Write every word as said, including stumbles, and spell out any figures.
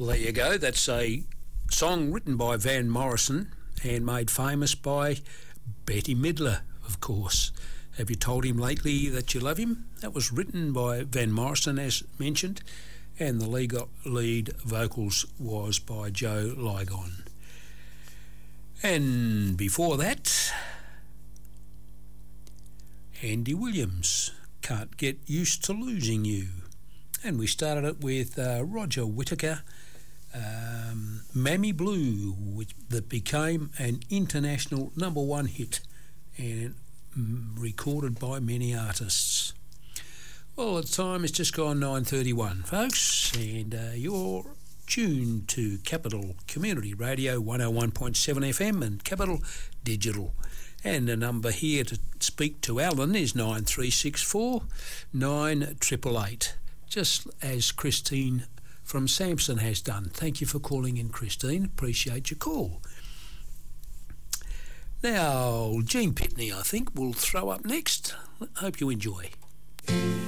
Well, there you go. That's a song written by Van Morrison and made famous by Betty Midler, of course. Have you told him lately that you love him? That was written by Van Morrison, as mentioned, and the lead, lead vocals was by Joe Ligon. And before that, Andy Williams, Can't Get Used to Losing You. And we started it with uh, Roger Whittaker, um, Mammy Blue, which that became an international number one hit and mm, recorded by many artists. Well, the time has just gone nine thirty-one, folks, and uh, you're tuned to Capital Community Radio one oh one point seven F M and Capital Digital. And the number here to speak to Alan is nine three six four nine eight eight eight, just as Christine from Samson has done. Thank you for calling in, Christine. Appreciate your call. Now, Gene Pitney, I think, will throw up next. Hope you enjoy.